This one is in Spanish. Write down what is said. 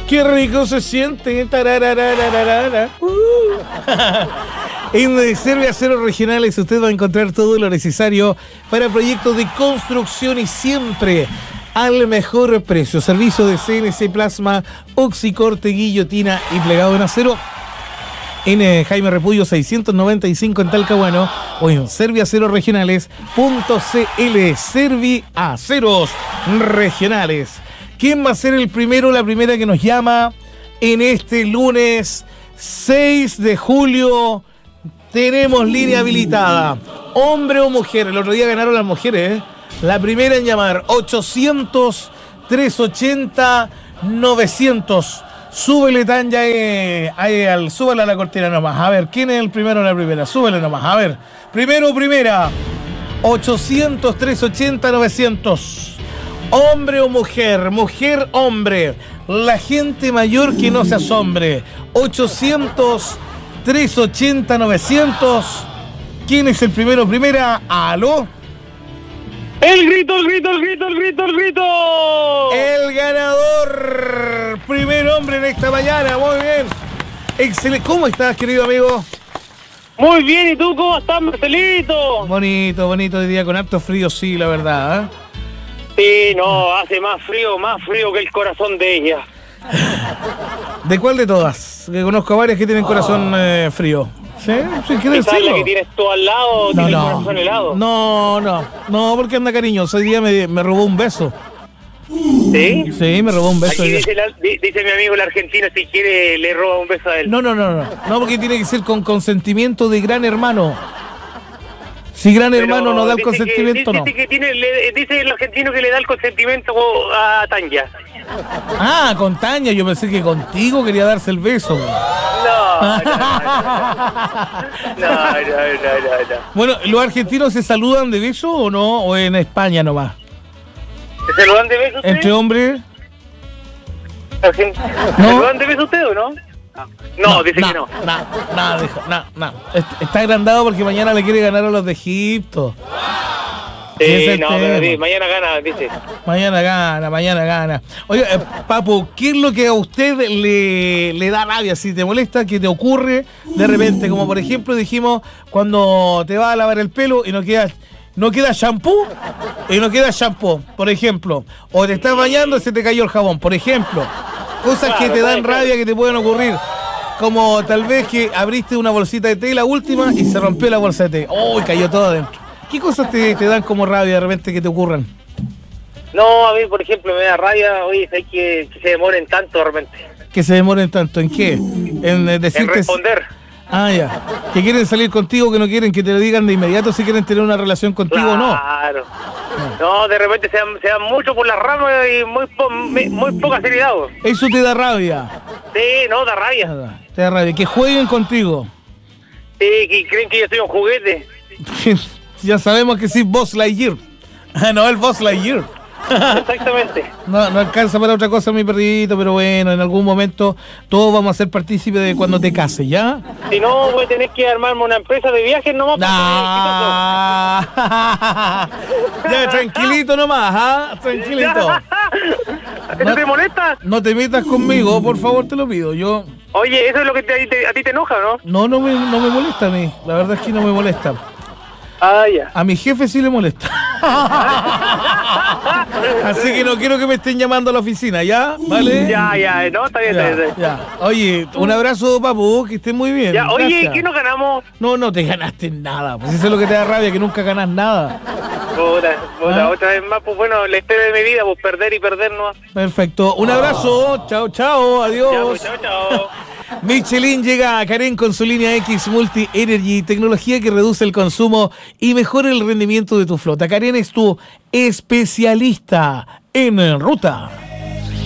¡Qué rico se siente! En Servio Acero Regionales usted va a encontrar todo lo necesario para proyectos de construcción y siempre al mejor precio. Servicio de CNC Plasma, oxicorte, guillotina y plegado en acero. En Jaime Repullo 695 en Talcahuano o en serviaceroregionales.cl. Serviaceros Regionales. ¿Quién va a ser el primero o la primera que nos llama en este lunes 6 de julio? Tenemos línea habilitada. Hombre o mujer. El otro día ganaron las mujeres, ¿eh? La primera en llamar. 800-380-900. Súbele, Tanya, súbale a la cortina nomás. A ver, ¿quién es el primero o la primera? Súbele nomás. A ver, primero o primera. 800-380-900. Hombre o mujer, mujer, hombre. La gente mayor que no se asombre. 800-380-900. ¿Quién es el primero o primera? ¿Aló? ¡El grito, el grito, el grito, el grito, el grito! El ganador. Primer hombre en esta mañana. Muy bien. Excelente. ¿Cómo estás, querido amigo? Muy bien, ¿y tú cómo estás, Marcelito? Bonito, bonito hoy día con harto frío, sí, la verdad, ¿eh? Sí, no, hace más frío que el corazón de ella. ¿De cuál de todas? Que conozco a varias que tienen corazón frío. ¿Sí? Sí, ¿qué ¿Esa es la decirlo? que tienes tú al lado? ¿Tiene el corazón helado? No, porque anda cariñoso. Hoy día me robó un beso. ¿Sí? Sí, me robó un beso. Aquí dice mi amigo el argentino, si quiere le roba un beso a él. No, porque tiene que ser con consentimiento de gran hermano. Si gran hermano no da el consentimiento, no. Dice el argentino que le da el consentimiento a Tanya. Ah, con Tanya, yo pensé que contigo quería darse el beso. No. Bueno, ¿los argentinos se saludan de beso o no? ¿O en España nomás? ¿Se saludan de beso ustedes? ¿Entre hombres? ¿Se saludan de beso ustedes o no? No, dice que no. Nada. Está agrandado porque mañana le quiere ganar a los de Egipto. Sí, no, pero sí, mañana gana, dice. Mañana gana. Oye, Papu, ¿qué es lo que a usted le da rabia? Si te molesta, ¿qué te ocurre de repente? Como por ejemplo dijimos, cuando te vas a lavar el pelo y no queda shampoo, por ejemplo. O te estás bañando y se te cayó el jabón, por ejemplo. Cosas que te dan rabia, que te pueden ocurrir. Como tal vez que abriste una bolsita de té, la última, y se rompió la bolsa de té. ¡Oh! Y cayó todo adentro. ¿Qué cosas te dan como rabia de repente que te ocurran? No, a mí, por ejemplo, me da rabia, oye, hay que se demoren tanto de repente. ¿Que se demoren tanto? ¿En qué? En decirte... En responder. Ah, ya. Que quieren salir contigo, que no quieren que te lo digan de inmediato si quieren tener una relación contigo o no. Claro. No, de repente se dan mucho por las ramas y muy poca seriedad. Eso te da rabia. Sí, no, da rabia. Te da rabia. Que jueguen contigo. Sí, que creen que yo soy un juguete. Ya sabemos que sí, Buzz Lightyear. No, el Buzz Lightyear. Exactamente. No alcanza para otra cosa mi perrito, pero bueno, en algún momento todos vamos a ser partícipes de cuando te cases, ¿ya? Si no, voy a tener que armarme una empresa de viajes nomás. Ya, tranquilito nomás, ¿ah? Tranquilito. ¿Eso te molesta? No te metas conmigo, por favor, te lo pido. Oye, ¿eso es lo que a ti te enoja, no? No me molesta a mí. La verdad es que no me molesta. Ah, ya. A mi jefe sí le molesta. Así que no quiero que me estén llamando a la oficina, ¿ya? ¿Vale? Ya, no, está bien, está bien. Ya. Oye, un abrazo, Papu, que estés muy bien. Ya, oye, gracias. ¿qué nos ganamos? No te ganaste nada. Pues eso es lo que te da rabia, que nunca ganas nada. Otra vez más, pues bueno, la historia de mi vida, pues perder y perder nomás. Perfecto. Un abrazo. Chao, adiós. Ya, pues, chao. Michelin llega a Karen con su línea X Multi Energy, tecnología que reduce el consumo y mejora el rendimiento de tu flota. Karen es tu especialista en ruta.